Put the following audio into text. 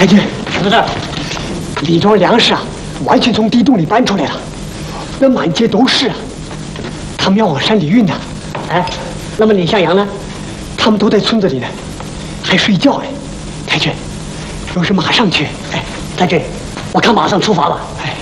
太君， 什么事？ 李庄粮食啊，完全从地洞里搬出来了，那满街都是啊。他们要往山里运呢。 哎，那么李向阳呢？ 他们都在村子里呢，还睡觉呢。太君，有事马上去。 哎，太君，我看马上出发了。 哎。